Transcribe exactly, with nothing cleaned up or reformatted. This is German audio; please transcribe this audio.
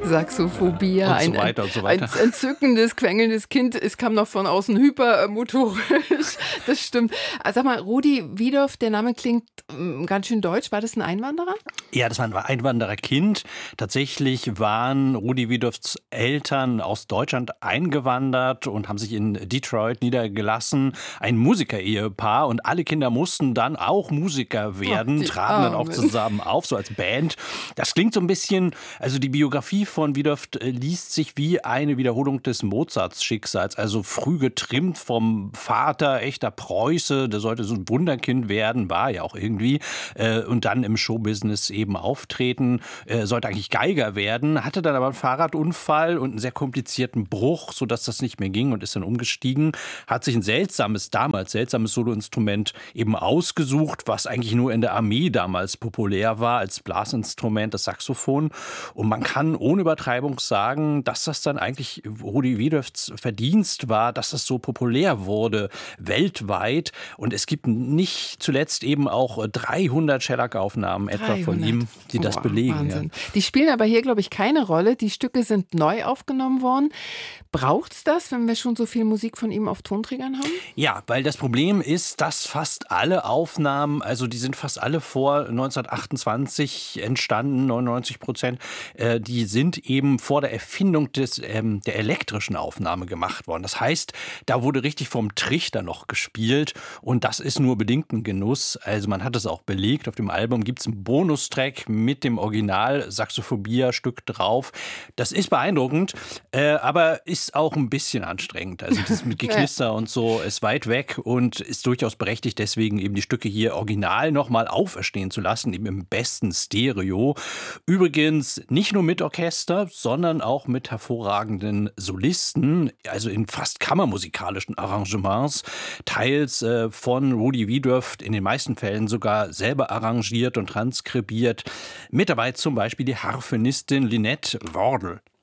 Saxophobia, Und so ein, ein, weiter und so ein weiter. entzückendes, quengelndes Kind. Es kam noch von außen hypermotorisch. Das stimmt. Ah, Sag mal, Rudi Wiedoeft, der Name klingt ähm, ganz schön deutsch. War das ein Einwanderer? Ja, das war ein Einwandererkind. Tatsächlich waren Rudi Wiedoefts Eltern aus Deutschland eingewandert und haben sich in Detroit niedergelassen. Ein Musiker-Ehepaar, und alle Kinder mussten dann auch Musiker werden, Ach, die traten dann auch Armen. zusammen auf, so als Band. Das klingt so ein bisschen, also die Biografie von Wiedoeft äh, liest sich wie eine Wiederholung des Mozarts-Schicksals. Also früh getrimmt vom Vater, echter Preuße, der sollte so ein Wunderkind werden, war ja auch irgendwie. Äh, und dann im Showbusiness eben auftreten, äh, sollte eigentlich Geiger werden, hatte dann aber einen Fahrradunfall und einen sehr komplizierten Bruch, sodass das nicht mehr ging, und ist dann umgestiegen, hat sich ein seltsames, damals seltsames Soloinstrument eben ausgesucht, was eigentlich nur in der Armee damals populär war, als Blasinstrument, das Saxophon. Und man kann ohne Übertreibung sagen, dass das dann eigentlich Rudi Wiedoefts Verdienst war, dass das so populär wurde weltweit. Und es gibt nicht zuletzt eben auch dreihundert Shellac-Aufnahmen etwa von ihm, die das Boah, belegen. Wahnsinn. Die spielen aber hier, glaube ich, keine Rolle. Die Stücke sind neu aufgenommen worden. Braucht's das, wenn wir schon so viel Musik von ihm auf Tonträgern haben? Ja, weil das Problem ist, dass fast alle Aufnahmen, also die sind fast alle vor neunzehnhundertachtundzwanzig entstanden, neunundneunzig Prozent, äh, die sind eben vor der Erfindung des, ähm, der elektrischen Aufnahme gemacht worden. Das heißt, da wurde richtig vom Trichter noch gespielt, und das ist nur bedingt ein Genuss. Also man hat es auch belegt, auf dem Album gibt es einen Bonustrack mit dem Original Saxophobia-Stück drauf. Das ist beeindruckend, äh, aber ist auch ein bisschen anstrengend. Also das mit Geknister und so ist weit weg und ist durchaus berechtigt, deswegen eben die Stücke hier original nochmal auferstehen zu lassen, eben im besten Stereo. Übrigens nicht nur mit Orchester, sondern auch mit hervorragenden Solisten, also in fast kammermusikalischen Arrangements, teils äh, von Rudi Wiedoeft, in den meisten Fällen sogar selber arrangiert und transkribiert. Mit dabei zum Beispiel die Harfenistin Lynette Wardle.